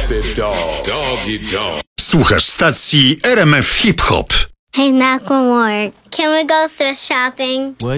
nasty dog. Doggy dog. Słuchasz stacji RMF Hip Hop. Hey, Macklemore, can we go thrift shopping? What?